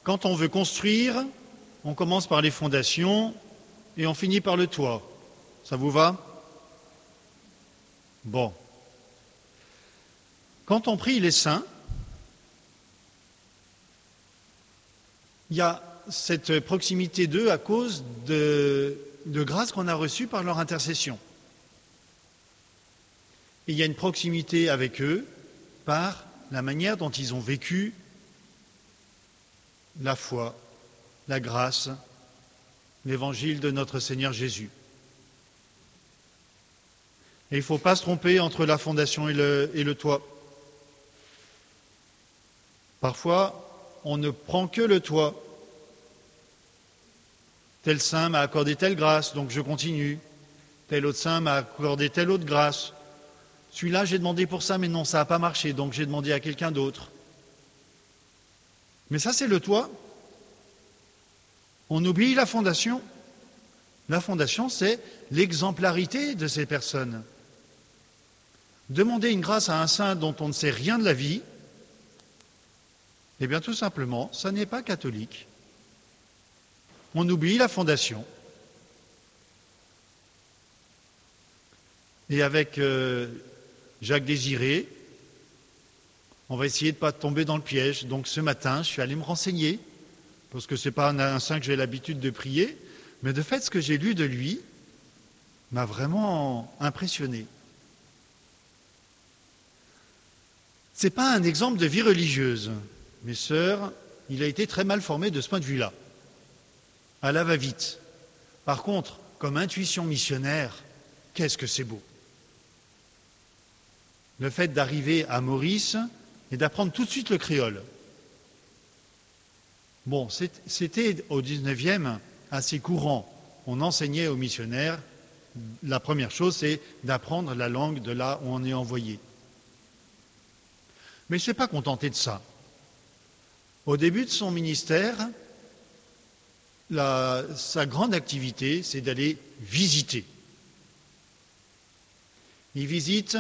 Quand on veut construire, on commence par les fondations et on finit par le toit. Ça vous va? Bon. Quand on prie les saints, il y a cette proximité d'eux à cause de grâces qu'on a reçues par leur intercession. Et il y a une proximité avec eux par la manière dont ils ont vécu la foi, la grâce, l'évangile de notre Seigneur Jésus. Et il ne faut pas se tromper entre la fondation et le toit. Parfois, on ne prend que le toit. Tel saint m'a accordé telle grâce, donc je continue. Tel autre saint m'a accordé telle autre grâce. Celui-là, j'ai demandé pour ça, mais non, ça n'a pas marché, donc j'ai demandé à quelqu'un d'autre. Mais ça, c'est le toit. On oublie la fondation. La fondation, c'est l'exemplarité de ces personnes. Demander une grâce à un saint dont on ne sait rien de la vie, eh bien, tout simplement, ça n'est pas catholique. On oublie la fondation. Et avec Jacques Désiré, on va essayer de ne pas tomber dans le piège. Donc ce matin, je suis allé me renseigner, parce que ce n'est pas un saint que j'ai l'habitude de prier, mais de fait, ce que j'ai lu de lui m'a vraiment impressionné. Ce n'est pas un exemple de vie religieuse. Mes sœurs, il a été très mal formé de ce point de vue-là, à la va-vite. Par contre, comme intuition missionnaire, qu'est-ce que c'est beau! Le fait d'arriver à Maurice et d'apprendre tout de suite le créole. Bon, c'était au 19e assez courant. On enseignait aux missionnaires, la première chose, c'est d'apprendre la langue de là où on est envoyé. Mais il ne s'est pas contenté de ça. Au début de son ministère, sa grande activité, c'est d'aller visiter. Il visite